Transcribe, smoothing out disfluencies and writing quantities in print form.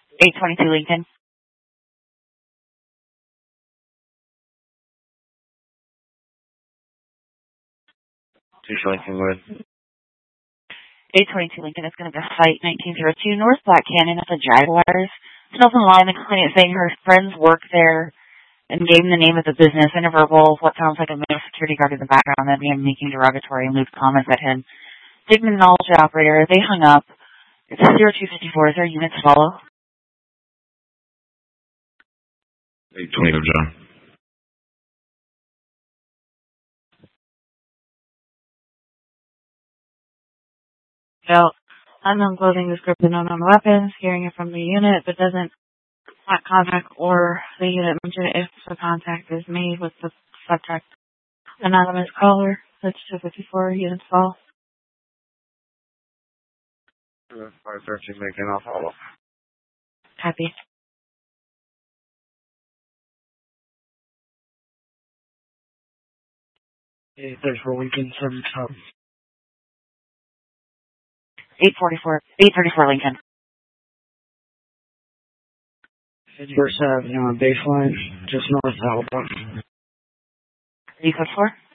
822 Lincoln. 822 Lincoln is going to be Site 1902 North Black Canyon at the Jaguars. Smells in line, the client saying her friends work there and gave him the name of the business and a verbal, what sounds like a male security guard in the background, that began making derogatory and lewd comments at him. Didn't acknowledge the operator. They hung up. It's 0254. Is there units to follow? 820 John. So, unknown clothing description, unknown weapons, hearing it from the unit, but doesn't not contact or the unit mention if the contact is made with the subject. Anonymous caller, that's 254, units fall. 513 making off follow. Copy. 834 Lincoln, 7 top. 834 Lincoln. First Avenue on baseline, just north of Alabama. 344.